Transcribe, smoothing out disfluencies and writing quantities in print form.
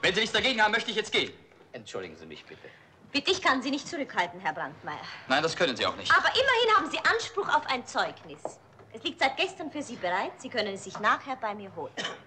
Wenn Sie nichts dagegen haben, möchte ich jetzt gehen. Entschuldigen Sie mich bitte. Bitte, ich kann Sie nicht zurückhalten, Herr Brandmeier. Nein, das können Sie auch nicht. Aber immerhin haben Sie Anspruch auf ein Zeugnis. Es liegt seit gestern für Sie bereit. Sie können es sich nachher bei mir holen.